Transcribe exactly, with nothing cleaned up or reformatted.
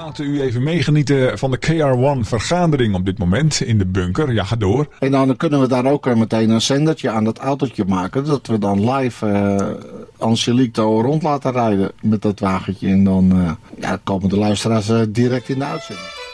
laten u even meegenieten van de K R één vergadering op dit moment in de bunker. Ja, ga door. En dan kunnen we daar ook meteen een zendertje aan dat autootje maken. Dat we dan live uh, Angelique rond laten rijden met dat wagentje. En dan uh, ja, komen de luisteraars uh, direct in de uitzending.